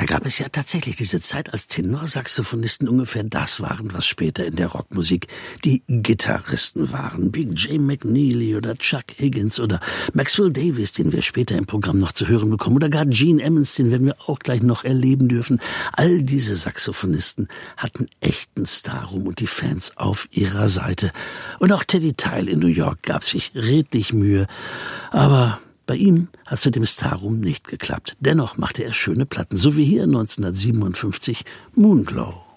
Da gab es ja tatsächlich diese Zeit, als Tenorsaxophonisten ungefähr das waren, was später in der Rockmusik die Gitarristen waren. Wie Jay McNeely oder Chuck Higgins oder Maxwell Davis, den wir später im Programm noch zu hören bekommen, oder gar Gene Ammons, den werden wir auch gleich noch erleben dürfen. All diese Saxophonisten hatten echten Starruhm und die Fans auf ihrer Seite. Und auch Teddy Tile in New York gab sich redlich Mühe, aber bei ihm hat es mit dem Starruhm nicht geklappt. Dennoch machte er schöne Platten, so wie hier 1957 Moonglow.